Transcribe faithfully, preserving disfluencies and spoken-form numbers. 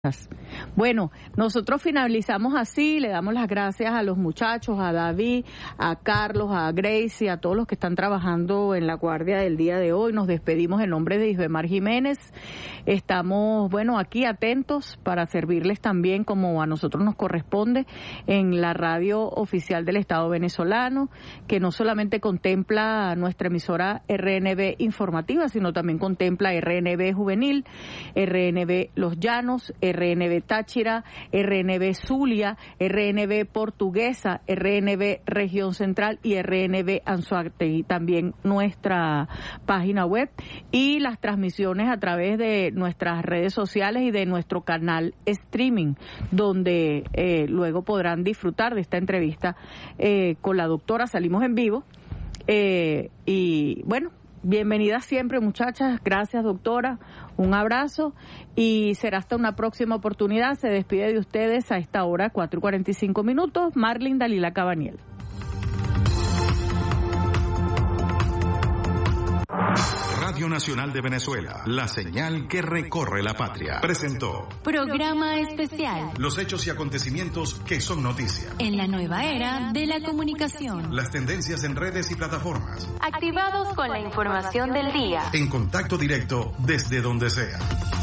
Bueno, nosotros finalizamos así, le damos las gracias a los muchachos, a David, a Carlos, a Grace y a todos los que están trabajando en la guardia del día de hoy. Nos despedimos en nombre de Isbemar Jiménez. Estamos, bueno, aquí atentos para servirles también como a nosotros nos corresponde en la radio oficial del Estado venezolano, que no solamente contempla nuestra emisora R N B informativa, sino también contempla R N B Juvenil, R N B Los Llanos, R N B Táchira, R N B Zulia, R N B Portuguesa, R N B Región Central y R N B Anzoátegui. También nuestra página web y las transmisiones a través de nuestras redes sociales y de nuestro canal streaming, donde eh, luego podrán disfrutar de esta entrevista eh, con la doctora. Salimos en vivo eh, y bueno, bienvenida siempre, muchachas. Gracias, doctora. Un abrazo y será hasta una próxima oportunidad. Se despide de ustedes a esta hora, cuatro y cuarenta y cinco minutos, Marlin Dalila Cabaniel. Radio Nacional de Venezuela, la señal que recorre la patria, presentó Programa Especial. Los hechos y acontecimientos que son noticia. En la nueva era de la comunicación. Las tendencias en redes y plataformas. Activados con la información del día. En contacto directo desde donde sea.